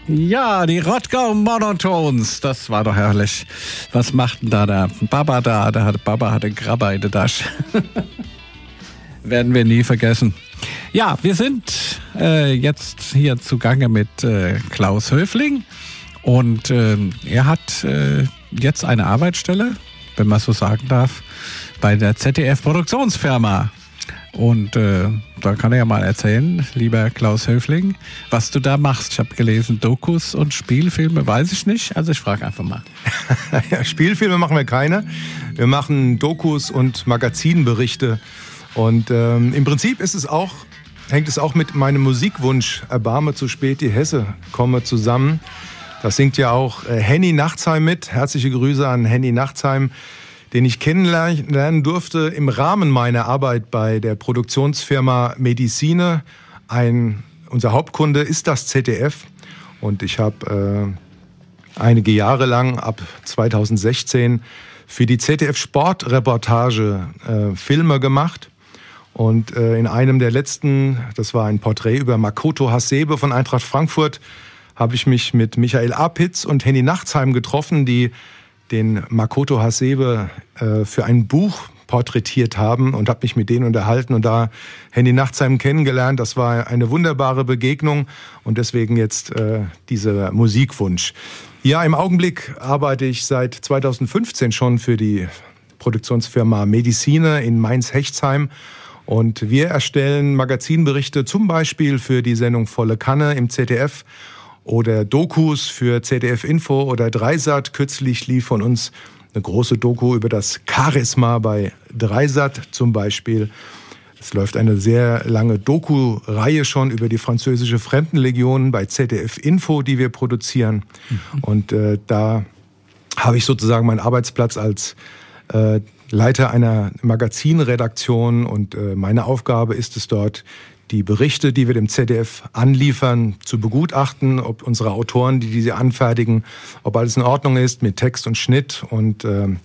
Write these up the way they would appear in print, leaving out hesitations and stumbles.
Ja, die Rottgau Monotons, das war doch herrlich. Was macht denn da der Baba da? Baba hatte Grabber in der Tasche. Werden wir nie vergessen. Ja, wir sind jetzt hier zugange mit Klaus Höfling und er hat jetzt eine Arbeitsstelle, wenn man so sagen darf, bei der ZDF-Produktionsfirma. Und da kann er ja mal erzählen, lieber Klaus Höfling, was du da machst. Ich habe gelesen, Dokus und Spielfilme, weiß ich nicht. Also ich frage einfach mal. Ja, Spielfilme machen wir keine. Wir machen Dokus und Magazinberichte. Und im Prinzip hängt es auch mit meinem Musikwunsch, Erbarme zu spät, die Hesse komme zusammen. Das singt ja auch Henny Nachtsheim mit. Herzliche Grüße an Henny Nachtsheim, den ich kennenlernen durfte im Rahmen meiner Arbeit bei der Produktionsfirma Medicine. Unser Hauptkunde ist das ZDF und ich habe einige Jahre lang, ab 2016, für die ZDF-Sportreportage Filme gemacht. Und in einem der letzten, das war ein Porträt über Makoto Hasebe von Eintracht Frankfurt, habe ich mich mit Michael Apitz und Henny Nachtsheim getroffen, die den Makoto Hasebe für ein Buch porträtiert haben und habe mich mit denen unterhalten und da Henny Nachtsheim kennengelernt. Das war eine wunderbare Begegnung und deswegen jetzt dieser Musikwunsch. Ja, im Augenblick arbeite ich seit 2015 schon für die Produktionsfirma Medicine in Mainz-Hechtsheim und wir erstellen Magazinberichte zum Beispiel für die Sendung Volle Kanne im ZDF oder Dokus für ZDF Info oder Dreisat. Kürzlich lief von uns eine große Doku über das Charisma bei Dreisat zum Beispiel. Es läuft eine sehr lange Doku-Reihe schon über die französische Fremdenlegion bei ZDF Info, die wir produzieren. Und da habe ich sozusagen meinen Arbeitsplatz als Leiter einer Magazinredaktion und meine Aufgabe ist es dort, die Berichte, die wir dem ZDF anliefern, zu begutachten, ob unsere Autoren, die diese anfertigen, ob alles in Ordnung ist mit Text und Schnitt und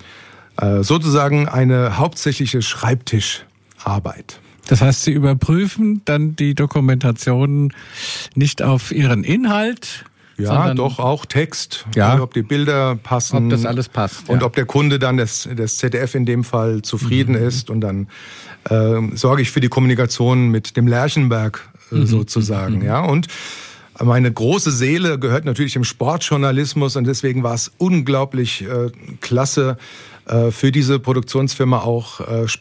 sozusagen eine hauptsächliche Schreibtischarbeit. Das heißt, Sie überprüfen dann die Dokumentationen nicht auf ihren Inhalt, ja, doch auch Text, ja, ob die Bilder passen, ob das alles passt, und ob der Kunde dann des ZDF in dem Fall zufrieden ist und dann sorge ich für die Kommunikation mit dem Lerchenberg sozusagen, ja, und meine große Seele gehört natürlich dem Sportjournalismus und deswegen war es unglaublich klasse, für diese Produktionsfirma auch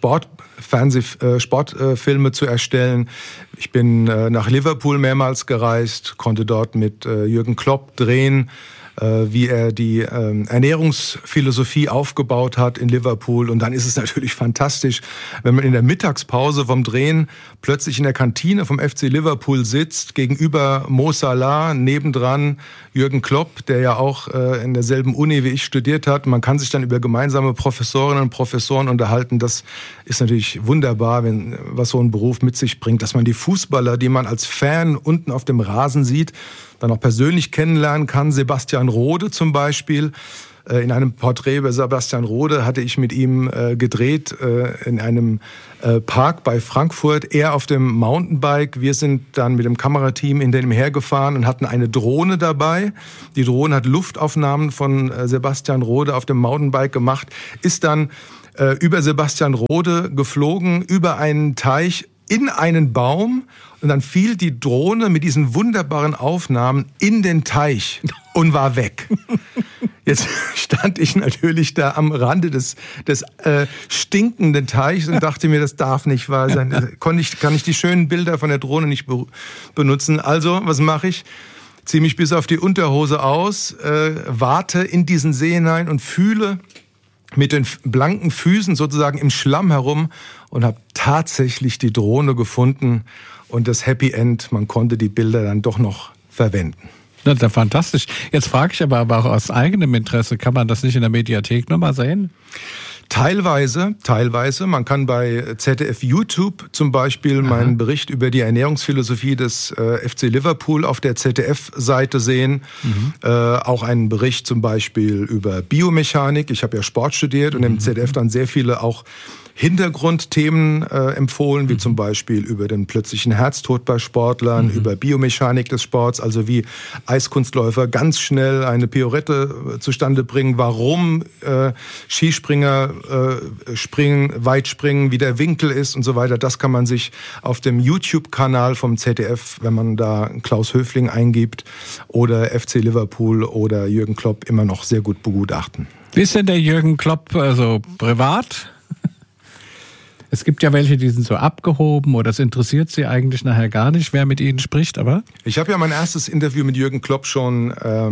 Sportfilme zu erstellen. Ich bin nach Liverpool mehrmals gereist, konnte dort mit Jürgen Klopp drehen, wie er die Ernährungsphilosophie aufgebaut hat in Liverpool. Und dann ist es natürlich fantastisch, wenn man in der Mittagspause vom Drehen plötzlich in der Kantine vom FC Liverpool sitzt, gegenüber Mo Salah, nebendran Jürgen Klopp, der ja auch in derselben Uni wie ich studiert hat. Man kann sich dann über gemeinsame Professorinnen und Professoren unterhalten. Das ist natürlich wunderbar, was so ein Beruf mit sich bringt, dass man die Fußballer, die man als Fan unten auf dem Rasen sieht, dann auch persönlich kennenlernen kann. Sebastian Rode zum Beispiel. In einem Porträt über Sebastian Rode hatte ich mit ihm gedreht in einem Park bei Frankfurt. Er auf dem Mountainbike. Wir sind dann mit dem Kamerateam hinter ihm hergefahren und hatten eine Drohne dabei. Die Drohne hat Luftaufnahmen von Sebastian Rode auf dem Mountainbike gemacht, ist dann über Sebastian Rode geflogen, über einen Teich in einen Baum und dann fiel die Drohne mit diesen wunderbaren Aufnahmen in den Teich und war weg. Jetzt stand ich natürlich da am Rande des stinkenden Teichs und dachte mir, das darf nicht wahr sein. Kann ich die schönen Bilder von der Drohne nicht benutzen. Also, was mache ich? Ziehe mich bis auf die Unterhose aus, warte in diesen See hinein und fühle mit den blanken Füßen sozusagen im Schlamm herum und habe tatsächlich die Drohne gefunden und das Happy End, man konnte die Bilder dann doch noch verwenden. Das ist ja fantastisch. Jetzt frage ich aber auch aus eigenem Interesse, kann man das nicht in der Mediathek nochmal sehen? Teilweise. Man kann bei ZDF YouTube zum Beispiel meinen Bericht über die Ernährungsphilosophie des FC Liverpool auf der ZDF-Seite sehen. Auch einen Bericht zum Beispiel über Biomechanik. Ich habe ja Sport studiert und im ZDF dann sehr viele auch Hintergrundthemen empfohlen, wie zum Beispiel über den plötzlichen Herztod bei Sportlern, über Biomechanik des Sports, also wie Eiskunstläufer ganz schnell eine Pirouette zustande bringen, warum Skispringer weit springen, wie der Winkel ist und so weiter. Das kann man sich auf dem YouTube-Kanal vom ZDF, wenn man da Klaus Höfling eingibt oder FC Liverpool oder Jürgen Klopp, immer noch sehr gut begutachten. Wie ist denn der Jürgen Klopp also privat? Es gibt ja welche, die sind so abgehoben oder es interessiert sie eigentlich nachher gar nicht, wer mit ihnen spricht, aber? Ich habe ja mein erstes Interview mit Jürgen Klopp schon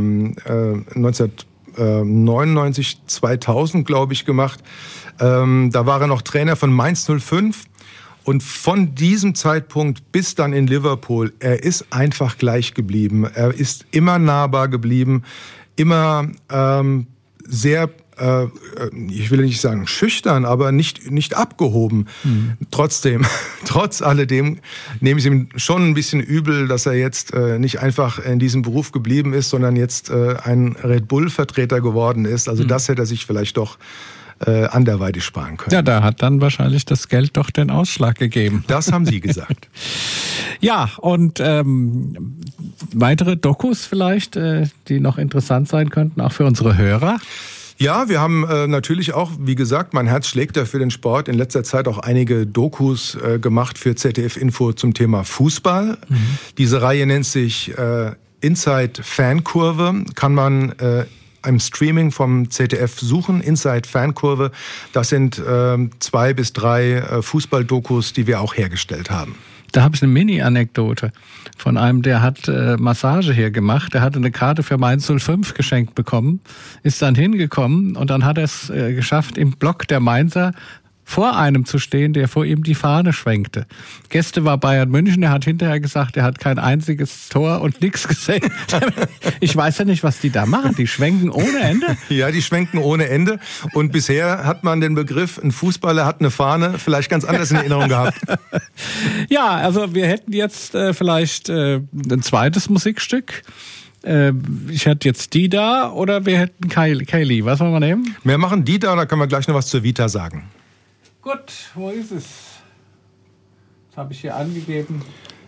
1999, 2000, glaube ich, gemacht. Da war er noch Trainer von Mainz 05. Und von diesem Zeitpunkt bis dann in Liverpool, er ist einfach gleich geblieben. Er ist immer nahbar geblieben, immer sehr, ich will nicht sagen schüchtern, aber nicht abgehoben. Trotzdem, trotz alledem nehme ich ihm schon ein bisschen übel, dass er jetzt nicht einfach in diesem Beruf geblieben ist, sondern jetzt ein Red Bull-Vertreter geworden ist. Also das hätte er sich vielleicht doch anderweitig sparen können. Ja, da hat dann wahrscheinlich das Geld doch den Ausschlag gegeben. Das haben Sie gesagt. Ja, und weitere Dokus vielleicht, die noch interessant sein könnten, auch für unsere Hörer? Ja, wir haben natürlich auch, wie gesagt, mein Herz schlägt da für den Sport, in letzter Zeit auch einige Dokus gemacht für ZDF Info zum Thema Fußball. Diese Reihe nennt sich Inside Fankurve, kann man im Streaming vom ZDF suchen, Inside Fankurve. Das sind 2 bis 3 Fußballdokus, die wir auch hergestellt haben. Da habe ich eine Mini-Anekdote von einem, der hat Massage hier gemacht. Der hatte eine Karte für Mainz 05 geschenkt bekommen, ist dann hingekommen und dann hat er es geschafft, im Block der Mainzer vor einem zu stehen, der vor ihm die Fahne schwenkte. Gäste war Bayern München, er hat hinterher gesagt, er hat kein einziges Tor und nichts gesehen. Ich weiß ja nicht, was die da machen. Die schwenken ohne Ende? Ja, die schwenken ohne Ende. Und bisher hat man den Begriff, ein Fußballer hat eine Fahne, vielleicht ganz anders in Erinnerung gehabt. Ja, also wir hätten jetzt vielleicht ein zweites Musikstück. Ich hätte jetzt Dida oder wir hätten Kylie. Was wollen wir nehmen? Wir machen Dida und dann können wir gleich noch was zur Vita sagen. Gut, wo ist es? Das habe ich hier angegeben.